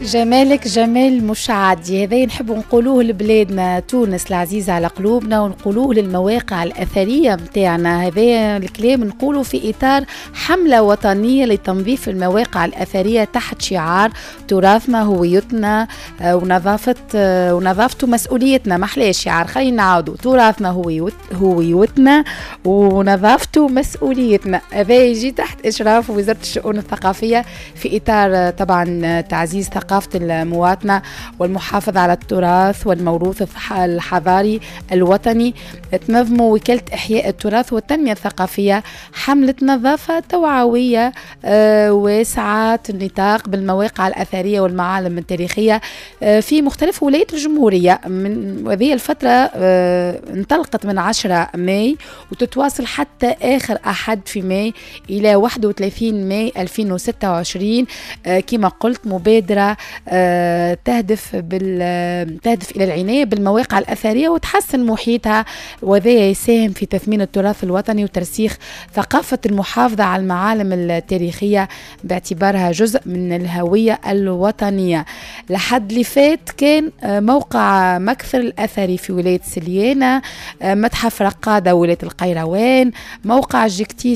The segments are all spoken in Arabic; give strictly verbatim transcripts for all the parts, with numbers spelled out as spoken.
جمالك جمال مش عادي، هذا نحب نقولوه لبلادنا تونس العزيزة على قلوبنا، ونقولوه للمواقع الأثرية متاعنا. هذا الكلام نقوله في إطار حملة وطنية لتنظيف المواقع الأثرية تحت شعار تراثنا هويتنا ونظافة ونظافته مسؤوليتنا. محلاش شعار، خلينا نعاودوا، تراثنا هويتنا ونظافته مسؤوليتنا. هذا يجي تحت إشراف وزارة الشؤون الثقافية في إطار طبعا تعزيز ثقافة المواطنة والمحافظة على التراث والموروث الحضاري الوطني. تنظموا وكالة إحياء التراث والتنمية الثقافية حملة نظافة توعوية آه واسعة النطاق بالمواقع الأثرية والمعالم التاريخية آه في مختلف ولايات الجمهورية. من هذه الفترة آه انطلقت من عشرة ماي وتتواصل حتى آخر أحد في ماي إلى واحد وثلاثين ماي ألفين وستة وعشرين. آه كما قلت مبادرة أه تهدف بال تهدف إلى العناية بالمواقع الأثرية وتحسن محيطها، وذا يساهم في تثمين التراث الوطني وترسيخ ثقافة المحافظة على المعالم التاريخية باعتبارها جزء من الهوية الوطنية. لحد اللي فات كان موقع مكثر الأثري في ولاية سليانة، متحف رقادة ولاية القيروان، موقع جيكتيس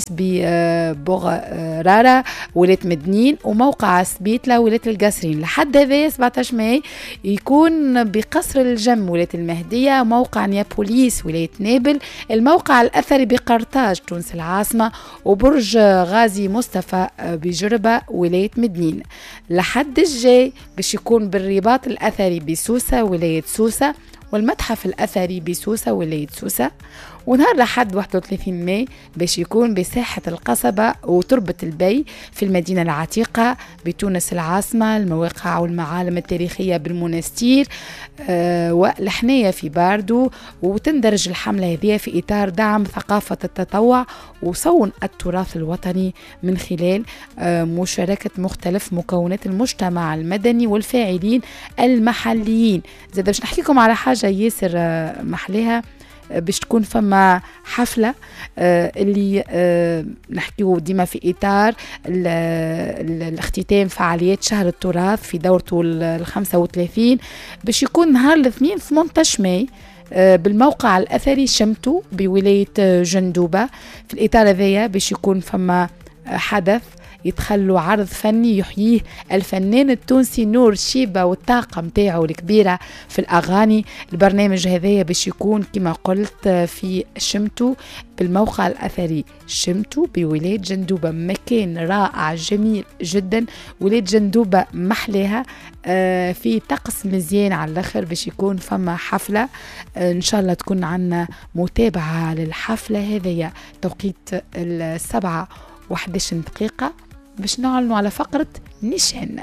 ببوغرارة ولاية مدنين، وموقع سبيتلا ولاية القصرين. لحد هذا سبعة عشر ماي يكون بقصر الجم ولاية المهدية، موقع نيابوليس ولاية نابل، الموقع الأثري بقرطاج تونس العاصمة، وبرج غازي مصطفى بجربة ولاية مدنين. لحد الجاي باش يكون بالرباط الأثري بسوسة ولاية سوسة، والمتحف الأثري بسوسة ولاية سوسة. ونهار لحد واحد وثلاثين ماي باش يكون بساحة القصبة وتربة البي في المدينة العتيقة بتونس العاصمة، المواقع والمعالم التاريخية بالمنستير آه والحنية في باردو. وتندرج الحملة هذه في إطار دعم ثقافة التطوع وصون التراث الوطني من خلال آه مشاركة مختلف مكونات المجتمع المدني والفاعلين المحليين. زي باش نحكي لكم على حاجة ياسر آه محلها، باش تكون فما حفلة آه اللي آه نحكيه ديما في إطار الاختتام فعاليات شهر التراث في دورته الخمسة وثلاثين، باش يكون نهار الاثنين ثمانية عشر ماي آه بالموقع الأثري شمتو بولاية جندوبة. في الإطار هذايا باش يكون فما حدث يتخلوا عرض فني يحييه الفنان التونسي نور شيبة والطاقة متاعه الكبيرة في الأغاني. البرنامج هذا باش يكون كما قلت في شمتو بالموقع الأثري شمتو بولاية جندوبة، مكان رائع جميل جدا. ولاية جندوبة محلها آه في طقس مزيان على الآخر، باش يكون فما حفلة آه إن شاء الله تكون عنا متابعة للحفلة هذه. توقيت السبعة واحد عشر دقيقة باش نعلنوا على فقرة نيشان.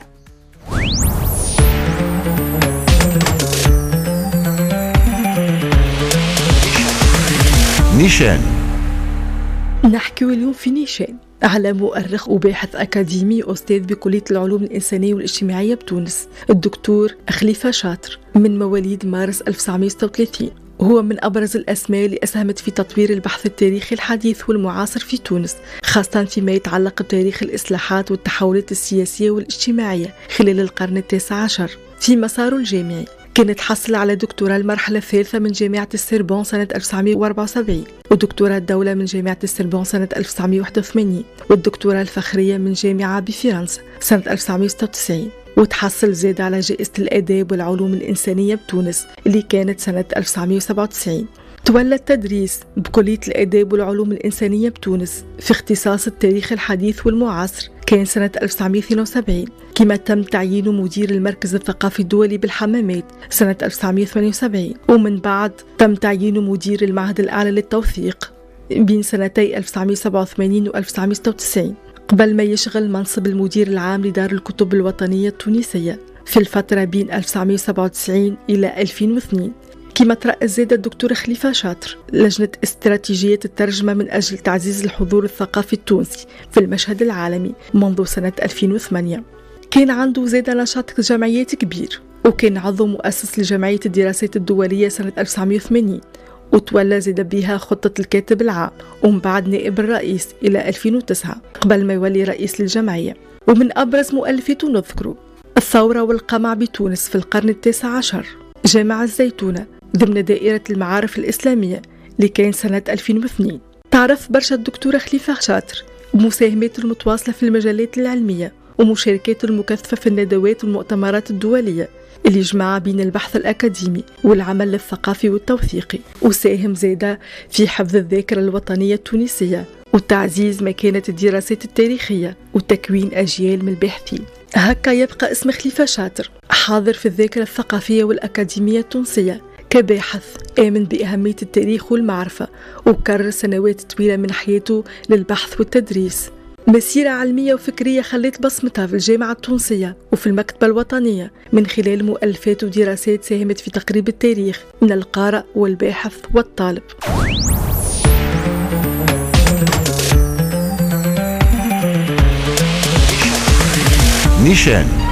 نيشان نحكي اليوم في نيشان على مؤرخ وباحث أكاديمي أستاذ بكلية العلوم الإنسانية والاجتماعية بتونس، الدكتور خليفة شاطر، من مواليد مارس ألف وتسعمائة وستة وثلاثين. هو من أبرز الأسماء اللي أسهمت في تطوير البحث التاريخي الحديث والمعاصر في تونس، خاصة فيما يتعلق بتاريخ الإصلاحات والتحولات السياسية والاجتماعية خلال القرن التاسع عشر. في مساره الجامعي كانت حصل على دكتوراه المرحلة الثالثة من جامعة السربون سنة ألف وتسعمائة وأربعة وسبعين، ودكتوراه الدولة من جامعة السربون سنة ألف وتسعمائة وواحد وثمانين، والدكتوراه الفخرية من جامعة بفرنسا سنة ألف وتسعمائة وستة وتسعين. وتحصل زاد على جائزة الآداب والعلوم الإنسانية بتونس اللي كانت سنة ألف وتسعمائة وسبعة وتسعين. تولى التدريس بكلية الآداب والعلوم الإنسانية بتونس في اختصاص التاريخ الحديث والمعاصر كان سنة ألف وتسعمائة واثنين وسبعين، كما تم تعيينه مدير المركز الثقافي الدولي بالحمامات سنة ألف وتسعمائة وثمانية وسبعين، ومن بعد تم تعيينه مدير المعهد الأعلى للتوثيق بين سنتي ألف وتسعمائة وسبعة وثمانين و ألف وتسعمائة وستة وتسعين، قبل ما يشغل منصب المدير العام لدار الكتب الوطنية التونسية في الفترة بين ألف وتسعمائة وسبعة وتسعين إلى ألفين واثنين. كما ترأس زاد الدكتور خليفة شاطر لجنة استراتيجية الترجمة من أجل تعزيز الحضور الثقافي التونسي في المشهد العالمي منذ سنة ألفين وثمانية. كان عنده زاد نشاط جمعيات كبير، وكان عضو مؤسس لجمعية الدراسات الدولية سنة ألف وتسعمائة وثمانين، وتولى زاد بها خطة الكاتب العام ومن بعد نائب الرئيس إلى ألفين وتسعة قبل ما يولي رئيس للجمعية. ومن أبرز مؤلفاته نذكر الثورة والقمع بتونس في القرن التاسع عشر، جامع الزيتونة ضمن دائرة المعارف الإسلامية اللي كان سنة ألفين واثنين. تعرف برشا الدكتورة خليفة شاطر بمساهماته المتواصلة في المجالات العلمية ومشاركاته المكثفة في الندوات والمؤتمرات الدولية اللي جمع بين البحث الأكاديمي والعمل الثقافي والتوثيقي، وساهم زيدا في حفظ الذاكرة الوطنية التونسية وتعزيز مكانة الدراسات التاريخية وتكوين أجيال من الباحثين. هكا يبقى اسم خليفة شاطر حاضر في الذاكرة الثقافية والأكاديمية التونسية كباحث آمن بأهمية التاريخ والمعرفة، وكرر سنوات طويلة من حياته للبحث والتدريس. مسيرة علمية وفكرية خلت بصمتها في الجامعة التونسية وفي المكتبة الوطنية من خلال مؤلفات ودراسات ساهمت في تقريب التاريخ من القارئ والباحث والطالب. نيشان